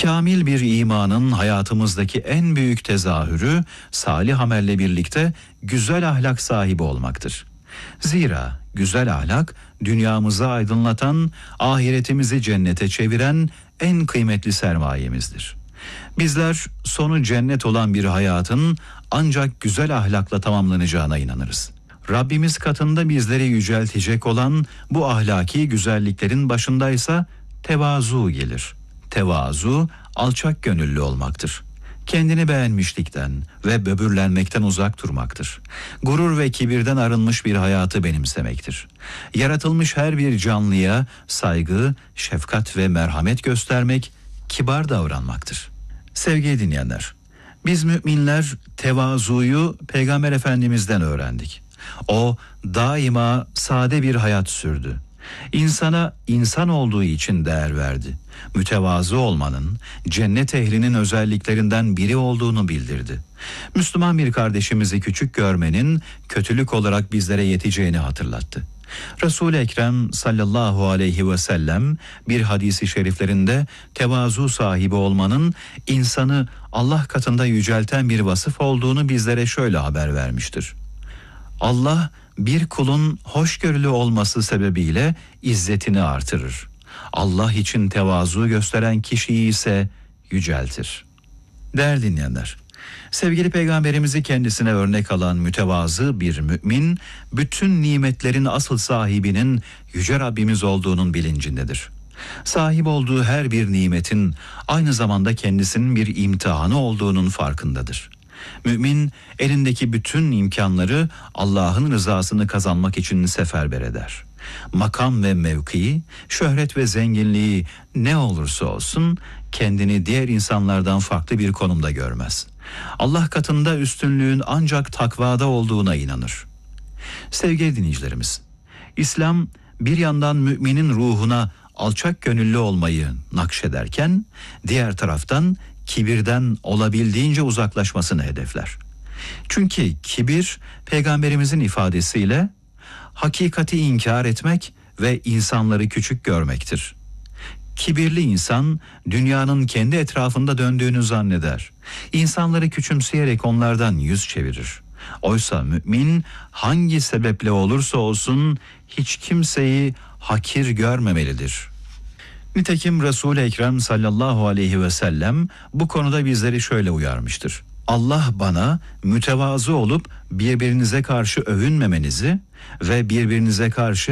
Kamil bir imanın hayatımızdaki en büyük tezahürü salih amelle birlikte güzel ahlak sahibi olmaktır. Zira güzel ahlak dünyamızı aydınlatan, ahiretimizi cennete çeviren en kıymetli sermayemizdir. Bizler sonu cennet olan bir hayatın ancak güzel ahlakla tamamlanacağına inanırız. Rabbimiz katında bizleri yüceltecek olan bu ahlaki güzelliklerin başındaysa tevazu gelir. Tevazu, alçak gönüllü olmaktır. Kendini beğenmişlikten ve böbürlenmekten uzak durmaktır. Gurur ve kibirden arınmış bir hayatı benimsemektir. Yaratılmış her bir canlıya saygı, şefkat ve merhamet göstermek, kibar davranmaktır. Sevgili dinleyenler, biz müminler tevazuyu Peygamber Efendimiz'den öğrendik. O daima sade bir hayat sürdü. İnsana insan olduğu için değer verdi. Mütevazı olmanın cennet ehlinin özelliklerinden biri olduğunu bildirdi. Müslüman bir kardeşimizi küçük görmenin kötülük olarak bizlere yeteceğini hatırlattı. Resul-i Ekrem sallallahu aleyhi ve sellem bir hadisi şeriflerinde tevazu sahibi olmanın insanı Allah katında yücelten bir vasıf olduğunu bizlere şöyle haber vermiştir. Allah bir kulun hoşgörülü olması sebebiyle izzetini artırır. Allah için tevazu gösteren kişiyi ise yüceltir. Değerli dinleyenler, sevgili Peygamberimizi kendisine örnek alan mütevazı bir mümin, bütün nimetlerin asıl sahibinin Yüce Rabbimiz olduğunun bilincindedir. Sahip olduğu her bir nimetin aynı zamanda kendisinin bir imtihanı olduğunun farkındadır. Mümin elindeki bütün imkanları Allah'ın rızasını kazanmak için seferber eder. Makam ve mevkii, şöhret ve zenginliği ne olursa olsun kendini diğer insanlardan farklı bir konumda görmez. Allah katında üstünlüğün ancak takvada olduğuna inanır. Sevgili dinleyicilerimiz, İslam bir yandan müminin ruhuna alçak gönüllü olmayı nakşederken diğer taraftan kibirden olabildiğince uzaklaşmasını hedefler. Çünkü kibir Peygamberimizin ifadesiyle hakikati inkar etmek ve insanları küçük görmektir. Kibirli insan dünyanın kendi etrafında döndüğünü zanneder. İnsanları küçümseyerek onlardan yüz çevirir. Oysa mümin hangi sebeple olursa olsun hiç kimseyi hakir görmemelidir. Nitekim Resul-i Ekrem sallallahu aleyhi ve sellem bu konuda bizleri şöyle uyarmıştır. Allah bana mütevazı olup birbirinize karşı övünmemenizi ve birbirinize karşı